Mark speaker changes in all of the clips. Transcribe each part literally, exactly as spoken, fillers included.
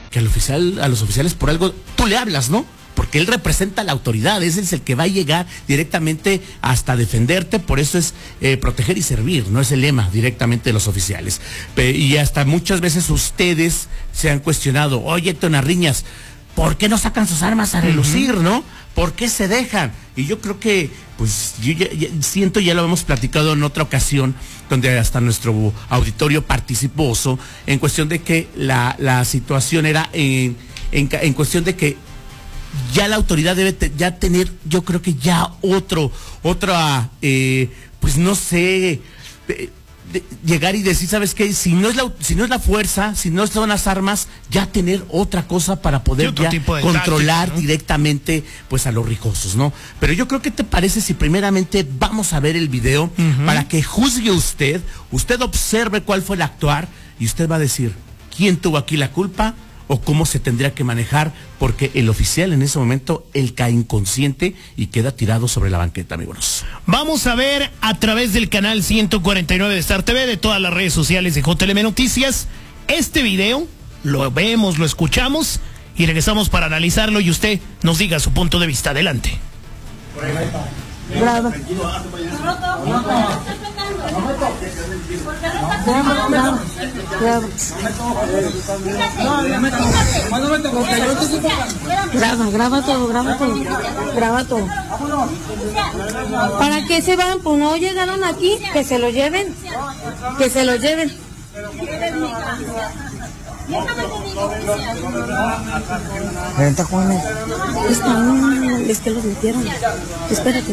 Speaker 1: que al oficial, a los oficiales por algo, tú le hablas, ¿no? Porque él representa a la autoridad, ese es el que va a llegar directamente hasta defenderte, por eso es eh, proteger y servir, no es el lema directamente de los oficiales. Pe- y hasta muchas veces ustedes se han cuestionado, oye, Héctor Narriñas, ¿por qué no sacan sus armas a relucir, uh-huh. no? ¿Por qué se dejan? Y yo creo que, pues, yo ya, ya siento, ya lo hemos platicado en otra ocasión, donde hasta nuestro auditorio participó en cuestión de que la, la situación era en, en, en cuestión de que ya la autoridad debe te, ya tener, yo creo que ya otro, otra, eh, pues no sé, eh, de, llegar y decir, ¿sabes qué? Si no es la, si no es la fuerza, si no son las armas, ya tener otra cosa para poder ya controlar táctica, ¿no? directamente, pues a los rijosos, ¿no? Pero yo creo que te parece si primeramente vamos a ver el video uh-huh. para que juzgue usted, usted observe cuál fue el actuar y usted va a decir, ¿quién tuvo aquí la culpa? O cómo se tendría que manejar, porque el oficial en ese momento, él cae inconsciente y queda tirado sobre la banqueta, amigos.
Speaker 2: Vamos a ver a través del canal ciento cuarenta y nueve de Star T V, de todas las redes sociales de J L M Noticias, este video, lo vemos, lo escuchamos y regresamos para analizarlo y usted nos diga su punto de vista. Adelante.
Speaker 3: Graba. Graba, graba todo, graba todo, graba todo. ¿Para qué se van? Pues no llegaron aquí, que se lo lleven, que se lo lleven.
Speaker 4: Venta, Juanes.
Speaker 3: Están, es que los metieron. Espérate.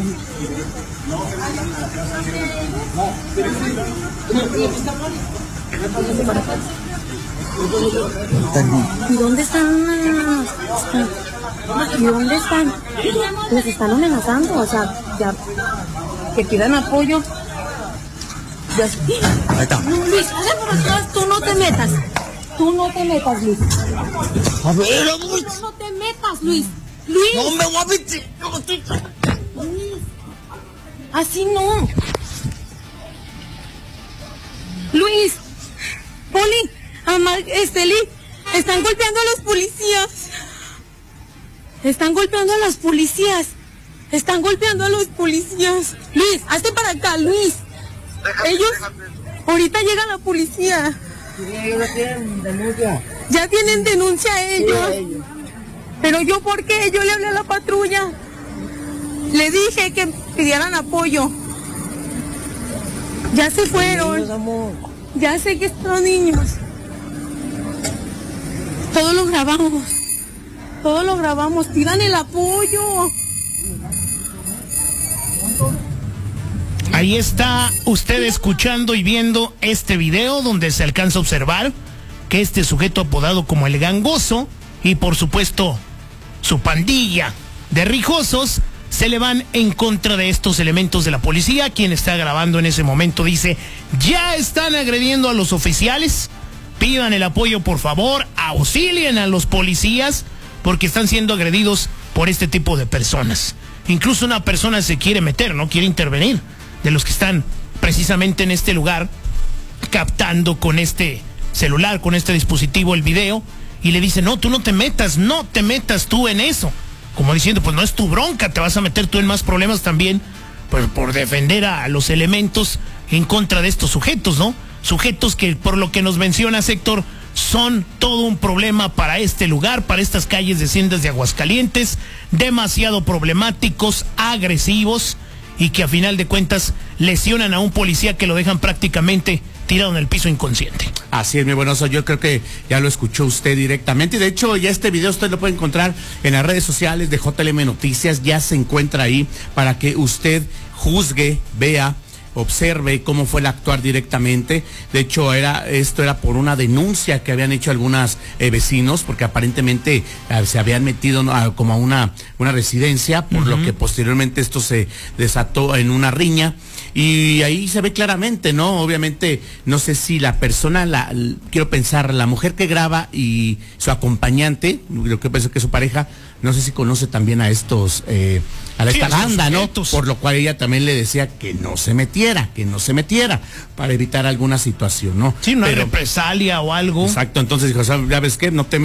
Speaker 3: ¿Y dónde están? ¿Y dónde están? Les están amenazando, o sea, ya que pidan apoyo. Ya.
Speaker 4: Ahí está.
Speaker 3: No, Luis, pasa por atrás, tú no te metas. Tú no te metas, Luis.
Speaker 4: A ver, Luis.
Speaker 3: Tú no te metas, Luis. Luis.
Speaker 4: No me voy a meter.
Speaker 3: Luis. Así no. Luis. Poli. Amar, Esteli. Están golpeando a los policías. Están golpeando a los policías. Están golpeando a los policías. Luis, hazte para acá, Luis. Déjame, Ellos. Déjame. Ahorita llega la policía.
Speaker 4: Ya tienen denuncia.
Speaker 3: Ya tienen denuncia ellos. Sí, ellos. Pero yo, ¿por qué? Yo le hablé a la patrulla. Le dije que pidieran apoyo. Ya se fueron. Niños, ya sé que están niños. Todo lo grabamos. Todo lo grabamos. Pidan el apoyo.
Speaker 2: Ahí está usted escuchando y viendo este video donde se alcanza a observar que este sujeto apodado como el Gangoso y por supuesto su pandilla de rijosos se le van en contra de estos elementos de la policía. Quien está grabando en ese momento dice, ya están agrediendo a los oficiales, pidan el apoyo por favor, auxilien a los policías porque están siendo agredidos por este tipo de personas. Incluso una persona se quiere meter, no quiere intervenir, de los que están precisamente en este lugar captando con este celular, con este dispositivo el video, y le dice, no, tú no te metas, no te metas tú en eso, como diciendo, pues no es tu bronca, te vas a meter tú en más problemas también, pues por defender a los elementos en contra de estos sujetos, ¿no? Sujetos que, por lo que nos menciona Héctor, son todo un problema para este lugar, para estas calles de Haciendas de Aguascalientes, demasiado problemáticos, agresivos, y que a final de cuentas lesionan a un policía que lo dejan prácticamente tirado en el piso inconsciente.
Speaker 1: Así es, mi buenoso, yo creo que ya lo escuchó usted directamente, y de hecho ya este video usted lo puede encontrar en las redes sociales de J L M Noticias, ya se encuentra ahí para que usted juzgue, vea, observe cómo fue el actuar directamente. De hecho, era esto era por una denuncia que habían hecho algunos eh, vecinos, porque aparentemente eh, se habían metido a, como a una, una residencia, por uh-huh. lo que posteriormente esto se desató en una riña. Y ahí se ve claramente, ¿no? Obviamente, no sé si la persona, la, quiero pensar, la mujer que graba y su acompañante, lo que pienso que es su pareja, no sé si conoce también a estos, eh, a la, sí, esta banda, ¿no? Por lo cual ella también le decía que no se metiera, que no se metiera, para evitar alguna situación, ¿no?
Speaker 2: Sí, una Pero, represalia o algo.
Speaker 1: Exacto, entonces dijo, ¿sabes qué? No te